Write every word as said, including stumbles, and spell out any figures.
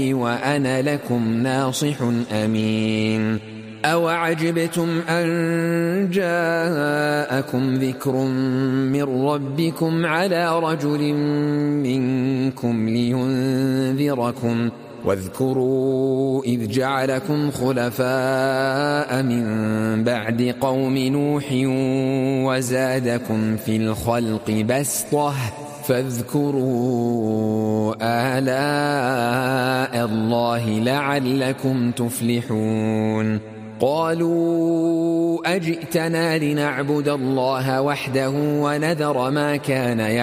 وأنا لكم ناصح أمين. أوعجبتم أن جاءكم ذكر من ربكم على رجل منكم لينذركم واذكروا إذ جعلكم خلفاء من بعد قوم نوح وزادكم في الخلق بسطة فاذكروا آلاء الله لعلكم تفلحون. قالوا أجئتنا لنعبد الله وحده ونذر ما كان يعبد